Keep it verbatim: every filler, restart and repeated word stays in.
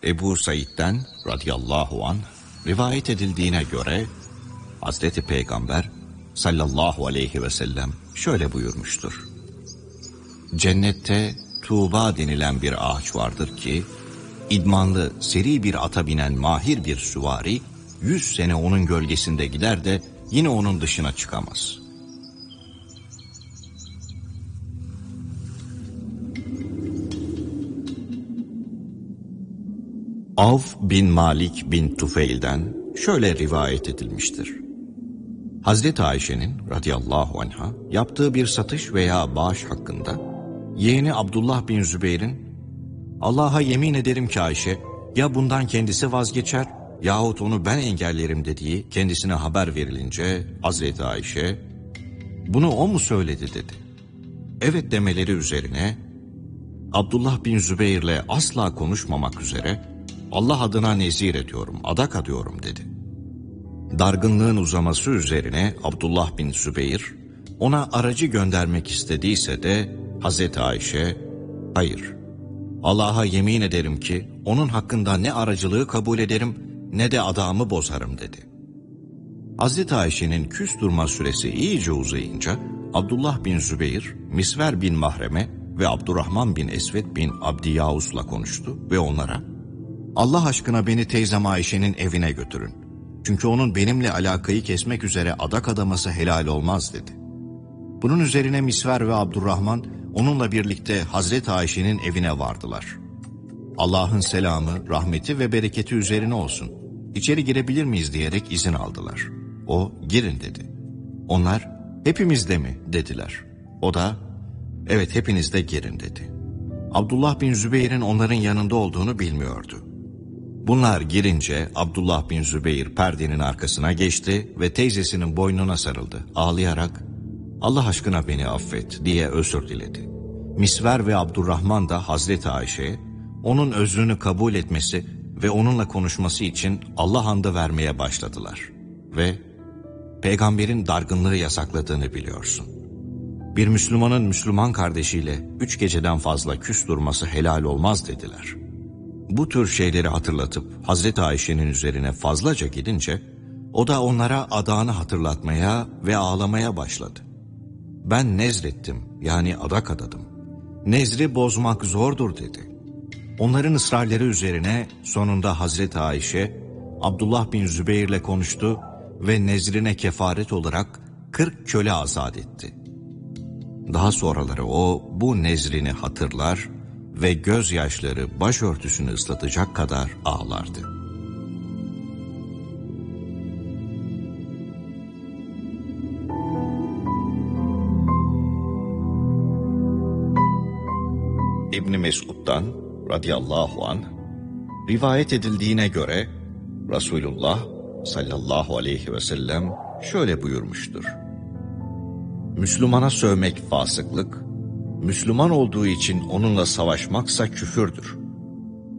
Ebu Said'den radıyallahu anh rivayet edildiğine göre Hazreti Peygamber sallallahu aleyhi ve sellem şöyle buyurmuştur. Cennette Tuğba denilen bir ağaç vardır ki, idmanlı, seri bir ata binen mahir bir süvari, yüz sene onun gölgesinde gider de yine onun dışına çıkamaz. Avf bin Malik bin Tufeil'den şöyle rivayet edilmiştir. Hazreti Ayşe'nin radıyallahu anha yaptığı bir satış veya bağış hakkında yeğeni Abdullah bin Zübeyir'in Allah'a yemin ederim ki Ayşe ya bundan kendisi vazgeçer yahut onu ben engellerim dediği kendisine haber verilince Hazreti Ayşe bunu o mu söyledi dedi. Evet demeleri üzerine Abdullah bin Zübeyir'le asla konuşmamak üzere Allah adına nezir ediyorum, adak adıyorum dedi. Dargınlığın uzaması üzerine Abdullah bin Zübeyir ona aracı göndermek istediyse de Hazreti Ayşe hayır Allah'a yemin ederim ki onun hakkında ne aracılığı kabul ederim ne de adamı bozarım dedi. Hazreti Ayşe'nin küs durma süresi iyice uzayınca Abdullah bin Zübeyir, Misver bin Mahreme ve Abdurrahman bin Esved bin Abdiyavus'la konuştu ve onlara Allah aşkına beni teyzem Ayşe'nin evine götürün. Çünkü onun benimle alakayı kesmek üzere adak adaması helal olmaz dedi. Bunun üzerine Misver ve Abdurrahman onunla birlikte Hazreti Ayşe'nin evine vardılar. Allah'ın selamı, rahmeti ve bereketi üzerine olsun. İçeri girebilir miyiz diyerek izin aldılar. O girin dedi. Onlar hepimiz de mi dediler. O da evet hepiniz de girin dedi. Abdullah bin Zübeyir'in onların yanında olduğunu bilmiyordu. Bunlar girince Abdullah bin Zübeyir perdenin arkasına geçti ve teyzesinin boynuna sarıldı. Ağlayarak Allah aşkına beni affet diye özür diledi. Misver ve Abdurrahman da Hazreti Ayşe'ye onun özrünü kabul etmesi ve onunla konuşması için Allah andı vermeye başladılar. Ve peygamberin dargınlığı yasakladığını biliyorsun. Bir Müslümanın Müslüman kardeşiyle üç geceden fazla küs durması helal olmaz dediler. Bu tür şeyleri hatırlatıp Hazreti Ayşe'nin üzerine fazlaca gidince o da onlara adağını hatırlatmaya ve ağlamaya başladı. Ben nezrettim yani adak adadım. Nezri bozmak zordur dedi. Onların ısrarları üzerine sonunda Hazreti Ayşe Abdullah bin Zübeyir'le konuştu ve nezrine kefaret olarak kırk köle azat etti. Daha sonraları o bu nezrini hatırlar ve gözyaşları başörtüsünü ıslatacak kadar ağlardı. İbn Mesud'dan radıyallahu anh rivayet edildiğine göre Resulullah sallallahu aleyhi ve sellem şöyle buyurmuştur. Müslümana sövmek fasıklık, Müslüman olduğu için onunla savaşmaksa küfürdür.